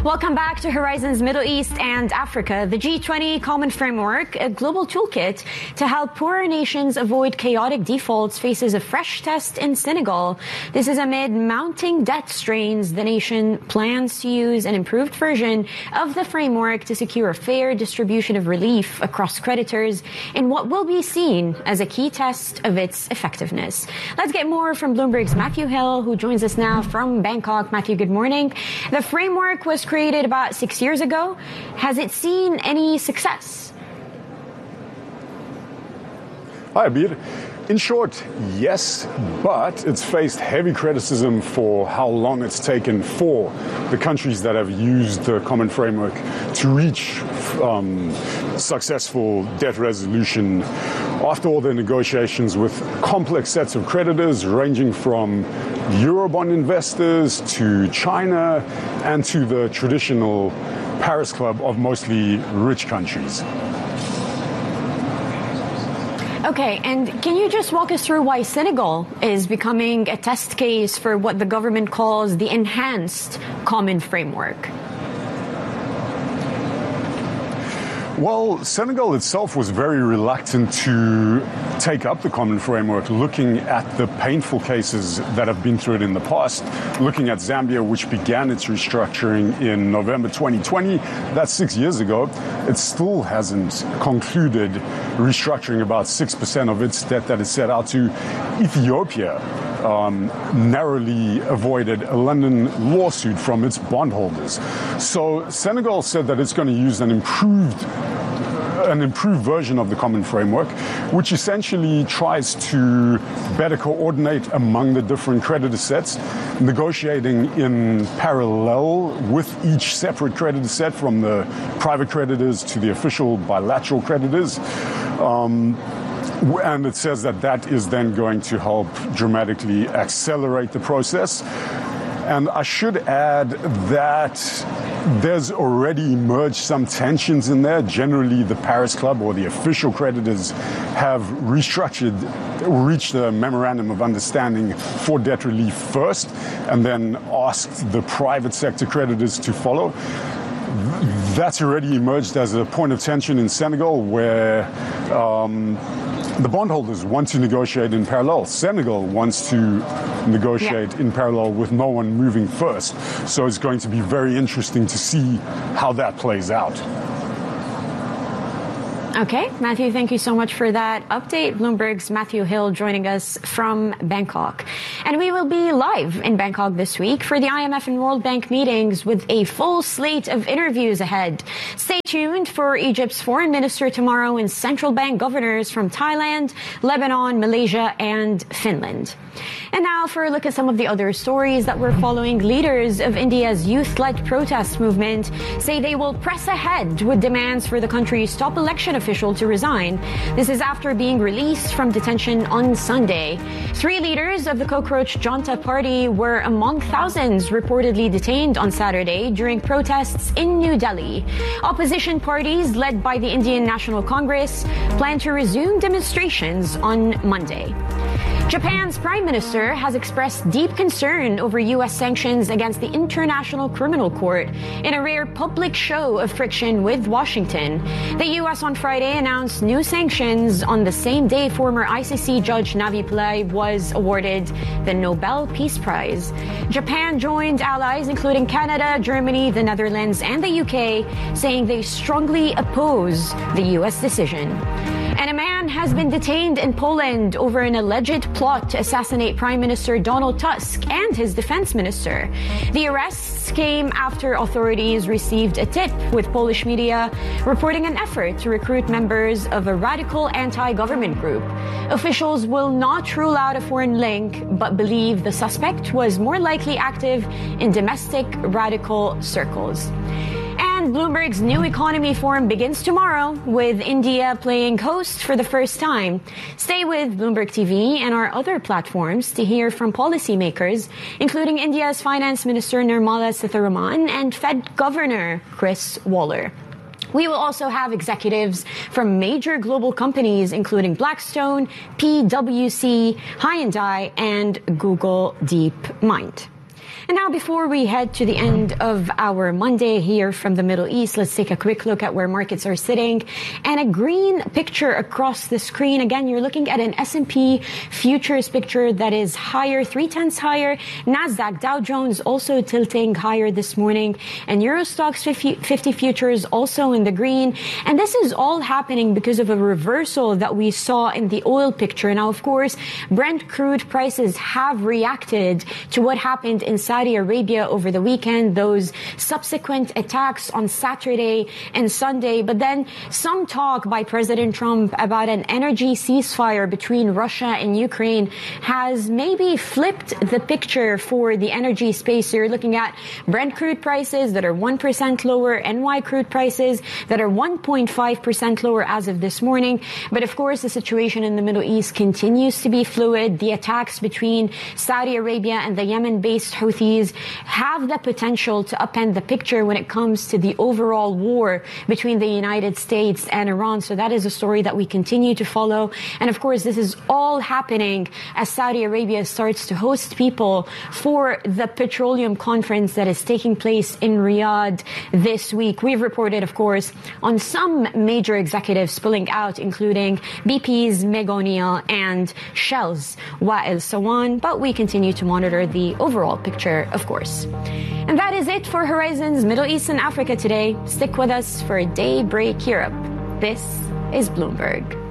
Welcome back to Horizons Middle East and Africa. The G20 Common Framework, a global toolkit to help poorer nations avoid chaotic defaults, faces a fresh test in Senegal. This is amid mounting debt strains. The nation plans to use an improved version of the framework to secure a fair distribution of relief across creditors in what will be seen as a key test of its effectiveness. Let's get more from Bloomberg's Matthew Hill, who joins us now from Bangkok. Matthew, good morning. The framework was created about 6 years ago. Has it seen any success? Hi, Abir. In short, yes, but it's faced heavy criticism for how long it's taken for the countries that have used the common framework to reach successful debt resolution after all the negotiations with complex sets of creditors ranging from Eurobond investors to China and to the traditional Paris Club of mostly rich countries. Okay, and can you just walk us through why Senegal is becoming a test case for what the government calls the enhanced common framework? Well, Senegal itself was very reluctant to take up the common framework, looking at the painful cases that have been through it in the past, looking at Zambia, which began its restructuring in November 2020. That's 6 years ago. It still hasn't concluded restructuring about 6% of its debt that is set out to. Ethiopia narrowly avoided a London lawsuit from its bondholders. So Senegal said that it's going to use an improved version of the common framework, which essentially tries to better coordinate among the different creditor sets, negotiating in parallel with each separate creditor set, from the private creditors to the official bilateral creditors. And it says that that is then going to help dramatically accelerate the process. And I should add that there's already emerged some tensions in there. Generally, the Paris Club or the official creditors have reached a memorandum of understanding for debt relief first, and then asked the private sector creditors to follow. That's already emerged as a point of tension in Senegal, where the bondholders want to negotiate in parallel. Senegal wants to negotiate in parallel with no one moving first. So it's going to be very interesting to see how that plays out. Okay, Matthew, thank you so much for that update. Bloomberg's Matthew Hill joining us from Bangkok. And we will be live in Bangkok this week for the IMF and World Bank meetings with a full slate of interviews ahead. Stay tuned for Egypt's foreign minister tomorrow and central bank governors from Thailand, Lebanon, Malaysia, and Finland. And now for a look at some of the other stories that we're following. Leaders of India's youth-led protest movement say they will press ahead with demands for the country's top election official to resign. This is after being released from detention on Sunday. 3 leaders of the Cockroach Janta Party were among thousands reportedly detained on Saturday during protests in New Delhi. Opposition parties led by the Indian National Congress plan to resume demonstrations on Monday. Japan's prime minister has expressed deep concern over U.S. sanctions against the International Criminal Court in a rare public show of friction with Washington. The U.S. on Friday announced new sanctions on the same day former ICC judge Navi Pillai was awarded the Nobel Peace Prize. Japan joined allies including Canada, Germany, the Netherlands, and the UK, saying they strongly oppose the U.S. decision. And a man has been detained in Poland over an alleged plot to assassinate Prime Minister Donald Tusk and his defense minister. The arrests came after authorities received a tip, with Polish media reporting an effort to recruit members of a radical anti-government group. Officials will not rule out a foreign link, but believe the suspect was more likely active in domestic radical circles. And Bloomberg's New Economy Forum begins tomorrow, with India playing host for the first time. Stay with Bloomberg TV and our other platforms to hear from policymakers, including India's Finance Minister Nirmala Sitharaman and Fed Governor Chris Waller. We will also have executives from major global companies, including Blackstone, PwC, Hyundai, and Google DeepMind. And now, before we head to the end of our Monday here from the Middle East, let's take a quick look at where markets are sitting. And a green picture across the screen. Again, you're looking at an S&P futures picture that is higher, 0.3 higher. NASDAQ, Dow Jones also tilting higher this morning. And Euro Stoxx 50 futures also in the green. And this is all happening because of a reversal that we saw in the oil picture. Now, of course, Brent crude prices have reacted to what happened in Saudi Arabia over the weekend, those subsequent attacks on Saturday and Sunday. But then some talk by President Trump about an energy ceasefire between Russia and Ukraine has maybe flipped the picture for the energy space. So you're looking at Brent crude prices that are 1% lower, NY crude prices that are 1.5% lower as of this morning. But of course, the situation in the Middle East continues to be fluid. The attacks between Saudi Arabia and the Yemen-based Houthis have the potential to upend the picture when it comes to the overall war between the United States and Iran. So that is a story that we continue to follow. And of course, this is all happening as Saudi Arabia starts to host people for the petroleum conference that is taking place in Riyadh this week. We've reported, of course, on some major executives pulling out, including BP's Meg O'Neill and Shell's Wael Sawan, but we continue to monitor the overall picture, of course. And that is it for Horizons Middle East and Africa today. Stick with us for Daybreak Europe. This is Bloomberg.